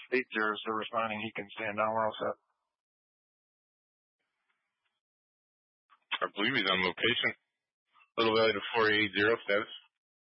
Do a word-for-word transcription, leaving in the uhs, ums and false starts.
eight zero, so responding, he can stand on. We're all set. I believe he's on location. Little Valley to four eight zero, status.